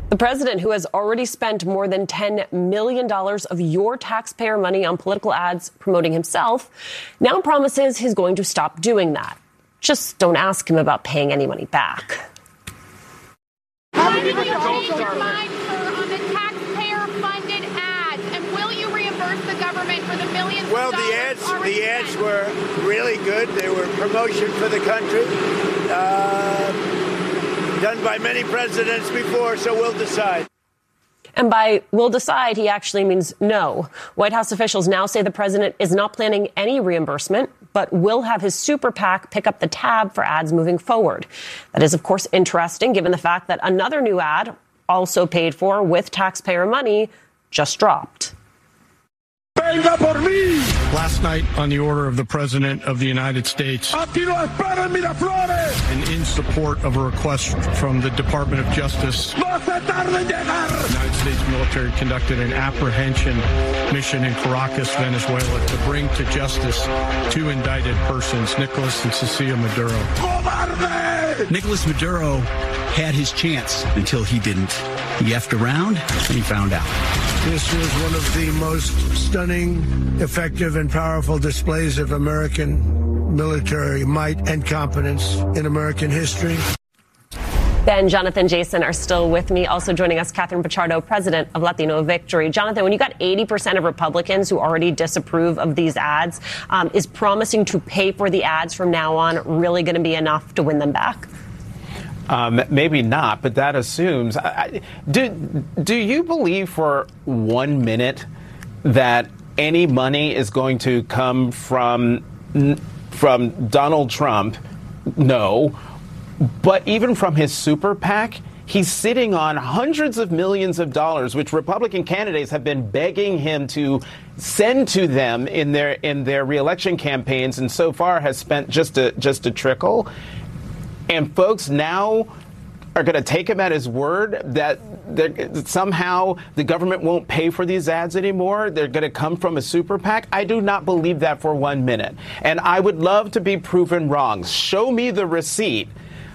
The president, who has already spent more than $10 million of your taxpayer money on political ads promoting himself, now promises he's going to stop doing that. Just don't ask him about paying any money back. Why will you change your mind, sir, on the taxpayer-funded ads? And will you reimburse the government for the millions Well, of dollars the ads were really good. They were promotion for the country. Done by many presidents before, so we'll decide. And by we'll decide, he actually means no. White House officials now say the president is not planning any reimbursement, but will have his super PAC pick up the tab for ads moving forward. That is, of course, interesting, given the fact that another new ad, also paid for with taxpayer money, just dropped. Last night, on the order of the President of the United States, and in support of a request from the Department of Justice, the United States military conducted an apprehension mission in Caracas, Venezuela, to bring to justice two indicted persons, Nicolas and Cecilia Maduro. Nicolas Maduro had his chance until he didn't. He effed around and he found out. This was one of the most stunning, effective, and powerful displays of American military might and competence in American history. Ben, Jonathan, Jason are still with me. Also joining us, Catherine Pichardo, president of Latino Victory. Jonathan, when you got 80% of Republicans who already disapprove of these ads, is promising to pay for the ads from now on really going to be enough to win them back? Maybe not, but that assumes. Do you believe for 1 minute that any money is going to come from Donald Trump? No. But even from his super PAC, he's sitting on hundreds of millions of dollars, which Republican candidates have been begging him to send to them in their reelection campaigns, and so far has spent just a trickle. And folks now are going to take him at his word that somehow the government won't pay for these ads anymore. They're going to come from a super PAC. I do not believe that for 1 minute. And I would love to be proven wrong. Show me the receipt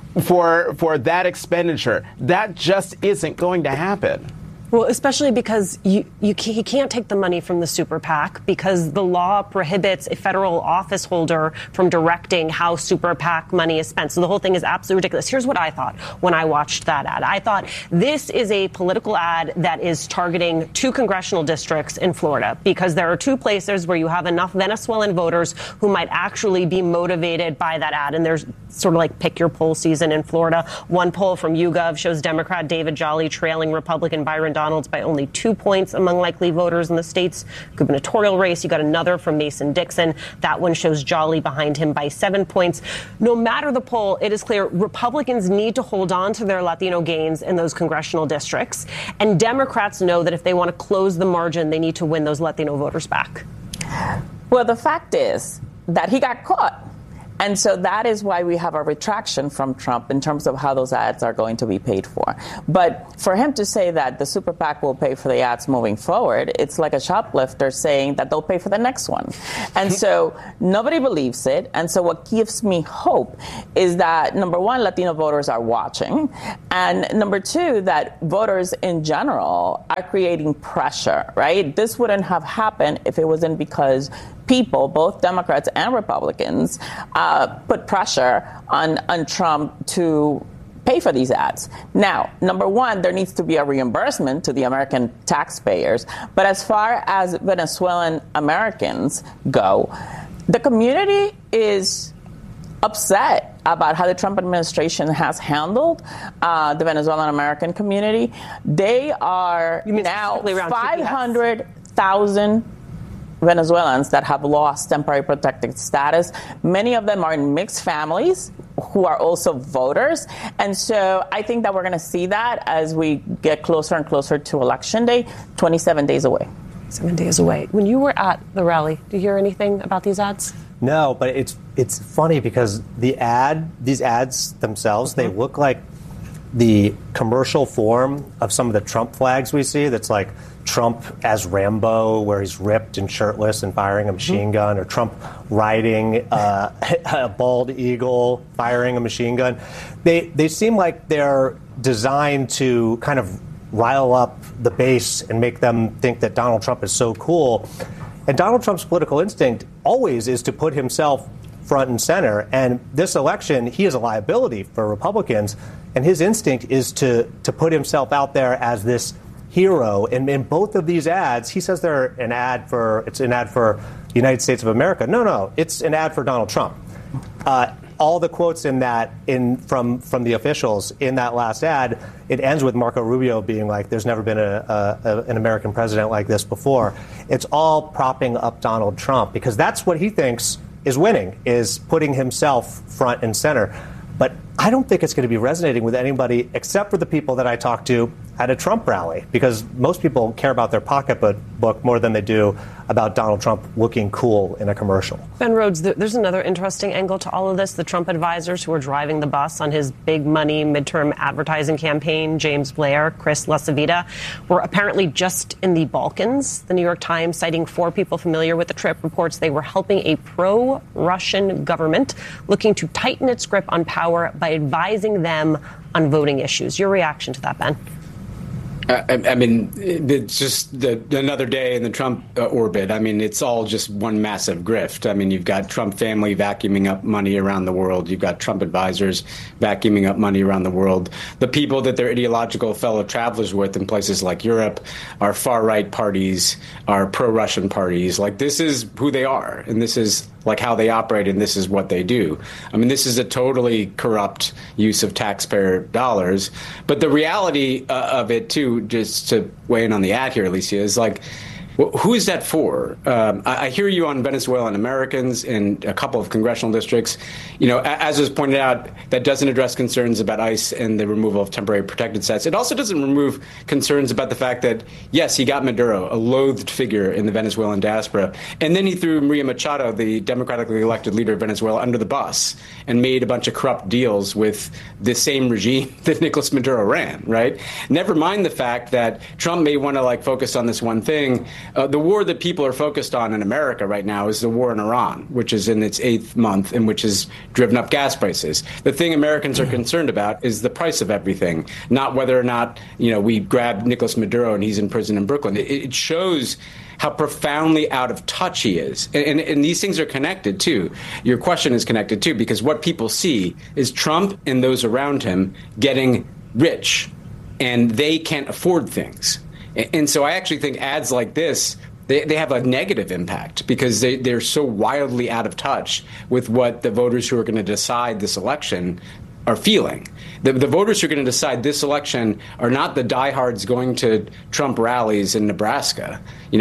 for that expenditure. That just isn't going to happen. Well, especially because he can't take the money from the super PAC because the law prohibits a federal office holder from directing how super PAC money is spent. So the whole thing is absolutely ridiculous. Here's what I thought when I watched that ad. I thought this is a political ad that is targeting 2 congressional districts in Florida because there are 2 places where you have enough Venezuelan voters who might actually be motivated by that ad. And there's sort of like pick your poll season in Florida. One poll from YouGov shows Democrat David Jolly trailing Republican Byron Donalds by only 2 points among likely voters in the state's gubernatorial race. You got another from Mason Dixon. That one shows Jolly behind him by 7 points. No matter the poll, it is clear Republicans need to hold on to their Latino gains in those congressional districts. And Democrats know that if they want to close the margin, they need to win those Latino voters back. Well, the fact is that he got caught. And so that is why we have a retraction from Trump in terms of how those ads are going to be paid for. But for him to say that the super PAC will pay for the ads moving forward, it's like a shoplifter saying that they'll pay for the next one. And so nobody believes it. And so what gives me hope is that, number one, Latino voters are watching. And number two, that voters in general are creating pressure, right? This wouldn't have happened if it wasn't because people, both Democrats and Republicans, put pressure on Trump to pay for these ads. Now, number one, there needs to be a reimbursement to the American taxpayers. But as far as Venezuelan Americans go, the community is upset about how the Trump administration has handled the Venezuelan American community. They are now 500,000 Venezuelans that have lost temporary protected status. Many of them are in mixed families who are also voters. And so I think that we're going to see that as we get closer and closer to Election Day, 27 days away. 7 days away. When you were at the rally, did you hear anything about these ads? No, but it's funny because these ads themselves, they look like the commercial form of some of the Trump flags we see. That's like Trump as Rambo, where he's ripped and shirtless and firing a machine gun, or Trump riding a bald eagle, firing a machine gun. They seem like they're designed to kind of rile up the base and make them think that Donald Trump is so cool. And Donald Trump's political instinct always is to put himself front and center. And this election, he is a liability for Republicans. And his instinct is to put himself out there as this hero. And in both of these ads, he says it's an ad for the United States of America. No, it's an ad for Donald Trump. All the quotes in that from the officials in that last ad, it ends with Marco Rubio being like, "There's never been an American president like this before." It's all propping up Donald Trump because that's what he thinks is winning, is putting himself front and center. But I don't think it's going to be resonating with anybody except for the people that I talked to at a Trump rally, because most people care about their pocketbook more than they do about Donald Trump looking cool in a commercial. Ben Rhodes, there's another interesting angle to all of this. The Trump advisors who are driving the bus on his big money midterm advertising campaign, James Blair, Chris LaCivita, were apparently just in the Balkans. The New York Times, citing 4 people familiar with the trip, reports they were helping a pro-Russian government looking to tighten its grip on power by advising them on voting issues. Your reaction to that, Ben? I mean, it's just another day in the Trump orbit. I mean, it's all just one massive grift. I mean, you've got Trump family vacuuming up money around the world. You've got Trump advisors vacuuming up money around the world. The people that they're ideological fellow travelers with in places like Europe are far-right parties, are pro-Russian parties. Like, this is who they are, and this is like how they operate, and this is what they do. I mean, this is a totally corrupt use of taxpayer dollars. But the reality of it, too, just to weigh in on the ad here, Alicia, is like, who is that for? I hear you on Venezuelan Americans in a couple of congressional districts. You know, as was pointed out, that doesn't address concerns about ICE and the removal of temporary protected status. It also doesn't remove concerns about the fact that, yes, he got Maduro, a loathed figure in the Venezuelan diaspora, and then he threw Maria Machado, the democratically elected leader of Venezuela, under the bus and made a bunch of corrupt deals with the same regime that Nicolas Maduro ran, right? Never mind the fact that Trump may want to, focus on this one thing. The war that people are focused on in America right now is the war in Iran, which is in its 8th month and which has driven up gas prices. The thing Americans are concerned about is the price of everything, not whether or not, we grab Nicolas Maduro and he's in prison in Brooklyn. It shows how profoundly out of touch he is. And these things are connected, too. Your question is connected, too, because what people see is Trump and those around him getting rich, and they can't afford things. And so I actually think ads like this, they have a negative impact because they're so wildly out of touch with what the voters who are going to decide this election are feeling. The voters who are going to decide this election are not the diehards going to Trump rallies in Nebraska.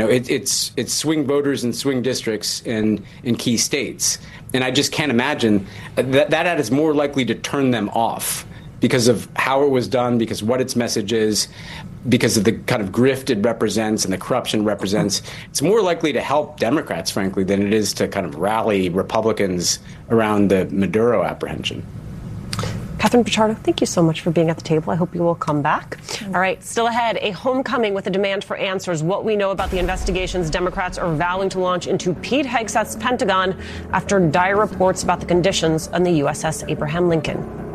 It's swing voters in swing districts in key states. And I just can't imagine that ad is more likely to turn them off because of how it was done, because what its message is, because of the kind of grift it represents and the corruption it represents. It's more likely to help Democrats, frankly, than it is to kind of rally Republicans around the Maduro apprehension. Catherine Pichardo, thank you so much for being at the table. I hope you will come back. All right, still ahead, a homecoming with a demand for answers. What we know about the investigations Democrats are vowing to launch into Pete Hegseth's Pentagon after dire reports about the conditions on the USS Abraham Lincoln.